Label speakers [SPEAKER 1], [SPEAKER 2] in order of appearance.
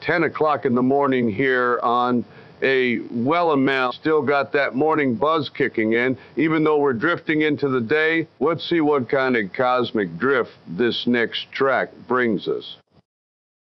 [SPEAKER 1] 10 o'clock in the morning here on a well-amount. Still got that morning buzz kicking in, even though we're drifting into the day. Let's see what kind of cosmic drift this next track brings us.